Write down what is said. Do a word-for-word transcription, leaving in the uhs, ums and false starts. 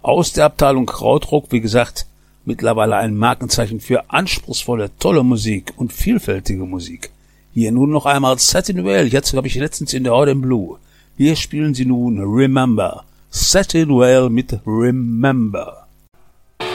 aus der Abteilung Krautrock, wie gesagt, mittlerweile ein Markenzeichen für anspruchsvolle, tolle Musik und vielfältige Musik. Hier nun noch einmal Satin Whale, jetzt habe ich letztens in der Odd and Blue. Hier spielen sie nun Remember. Satin Whale mit Remember.